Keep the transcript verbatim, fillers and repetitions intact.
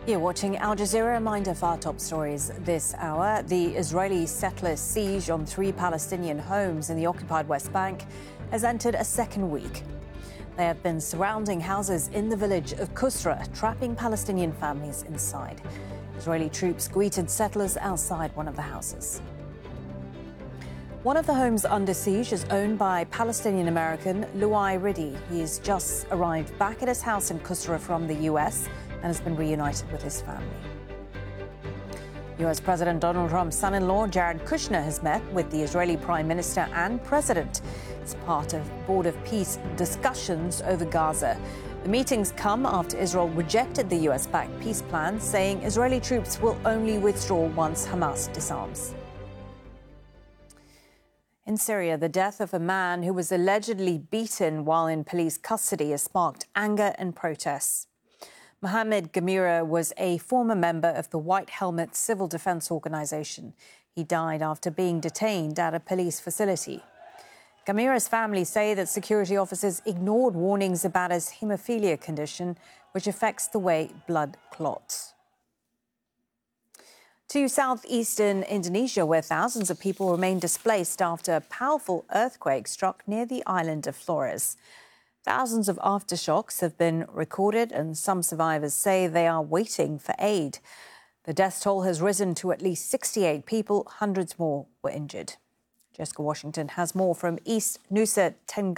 You're watching Al Jazeera. Reminder of our top stories this hour. The Israeli settler siege on three Palestinian homes in the occupied West Bank has entered a second week. They have been surrounding houses in the village of Kusra, trapping Palestinian families inside. Israeli troops greeted settlers outside one of the houses. One of the homes under siege is owned by Palestinian-American Luai Riddi. He has just arrived back at his house in Kusra from the U S and has been reunited with his family. U S President Donald Trump's son-in-law, Jared Kushner, has met with the Israeli Prime Minister and President as part of Board of Peace discussions over Gaza. The meetings come after Israel rejected the U S-backed peace plan, saying Israeli troops will only withdraw once Hamas disarms. In Syria, the death of a man who was allegedly beaten while in police custody has sparked anger and protests. Mohammed Gamira was a former member of the White Helmet Civil Defense Organization. He died after being detained at a police facility. Gamira's family say that security officers ignored warnings about his haemophilia condition, which affects the way blood clots. To southeastern Indonesia, where thousands of people remain displaced after a powerful earthquake struck near the island of Flores. Thousands of aftershocks have been recorded, and some survivors say they are waiting for aid. The death toll has risen to at least sixty-eight people. Hundreds more were injured. Jessica Washington has more from East Nusa Tenggara.